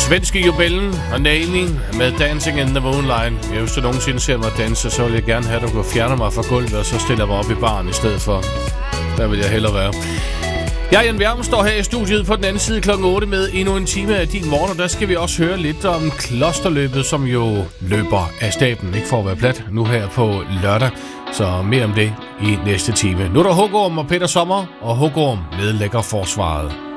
Svenske Jubellen og Nailing med Dancing in the Moonlight. Hvis du nogensinde ser mig danse, så vil jeg gerne have, at du fjerner mig fra gulvet, og så stiller mig op i baren i stedet for. Der vil jeg hellere være. Jeg, Jan Bjerg, står her i studiet på den anden side kl. 8 med endnu en time af din morgen, og der skal vi også høre lidt om klosterløbet, som jo løber af stablen, ikke for at være plat, nu her på lørdag. Så mere om det i næste time. Nu er der Hugorm og Peter Sommer, og Hugorm nedlægger forsvaret.